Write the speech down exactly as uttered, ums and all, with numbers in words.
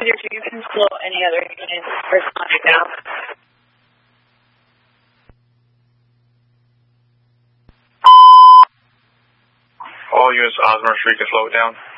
Commander, you can slow any other units responding down. All units, Osmer Street, can slow it down.